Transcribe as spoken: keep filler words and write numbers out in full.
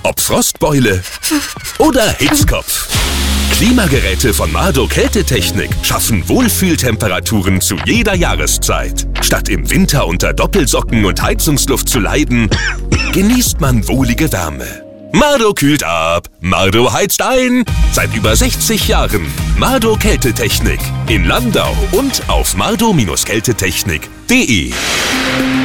Ob Frostbeule oder Hitzkopf. Klimageräte von Mardo Kältetechnik schaffen Wohlfühltemperaturen zu jeder Jahreszeit. Statt im Winter unter Doppelsocken und Heizungsluft zu leiden, genießt man wohlige Wärme. Mardo kühlt ab, Mardo heizt ein. Seit über sechzig Jahren Mardo Kältetechnik in Landau und auf mardo Kältetechnik punkt de.